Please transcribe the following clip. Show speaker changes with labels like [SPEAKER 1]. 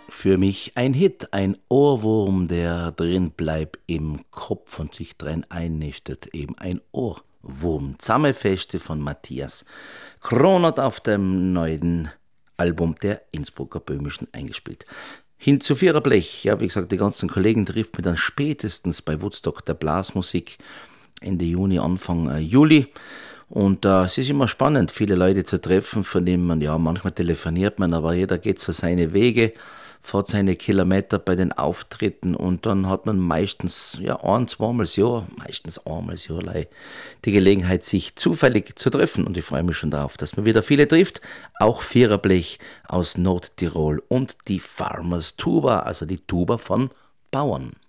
[SPEAKER 1] Für mich ein Hit, ein Ohrwurm, der drin bleibt im Kopf und sich drin einnistet, eben ein Ohrwurm. Zammerfeste von Matthias Kronert auf dem neuen Album der Innsbrucker Böhmischen eingespielt. Hin zu Viererblech, ja, wie gesagt, die ganzen Kollegen trifft man dann spätestens bei Woodstock der Blasmusik Ende Juni, Anfang Juli. Und es ist immer spannend, viele Leute zu treffen, von denen man, ja, manchmal telefoniert man, aber jeder geht so seine Wege, fährt seine Kilometer bei den Auftritten und dann hat man meistens, ja, zweimal das Jahr, meistens einmal das Jahr die Gelegenheit, sich zufällig zu treffen. Und ich freue mich schon darauf, dass man wieder viele trifft, auch Viererblech aus Nordtirol und die Farmers Tuba, also die Tuba von Bauern.